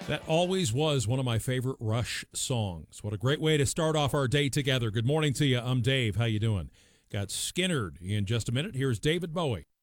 That always was one of my favorite Rush songs. What a great way to start off our day together. Good morning to you. I'm Dave. How you doing? Got Skinnered in just a minute. Here's David Bowie.